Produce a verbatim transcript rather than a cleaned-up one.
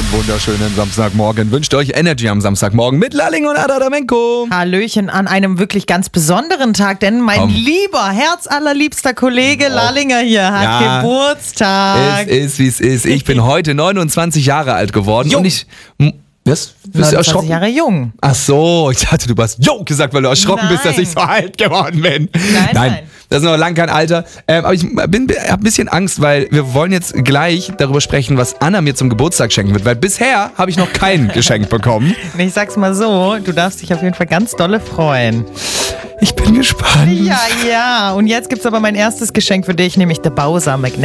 Einen wunderschönen Samstagmorgen. Wünscht euch Energy am Samstagmorgen mit Lalling und Adadamenko. Hallöchen an einem wirklich ganz besonderen Tag, denn mein Komm. lieber, herzallerliebster Kollege Oh. Lallinger hier hat Ja. Geburtstag. Es ist, wie es ist. Ich bin heute neunundzwanzig Jahre alt geworden. Jung. Und ich... Was? Bist du neunundzwanzig erschrocken? Jahre jung. Ach so, ich dachte, du hast Jo gesagt, weil du erschrocken bist, dass Nein. ich so alt geworden bin. Nein, nein. Das ist noch lang kein Alter. Ähm, aber ich bin, hab ein bisschen Angst, weil wir wollen jetzt gleich darüber sprechen, was Anna mir zum Geburtstag schenken wird. Weil bisher habe ich noch kein Geschenk bekommen. Und ich sag's mal so, du darfst dich auf jeden Fall ganz dolle freuen. Ich bin gespannt. Ja, ja. Und jetzt gibt's aber mein erstes Geschenk für dich, nämlich der Bowser Magnet.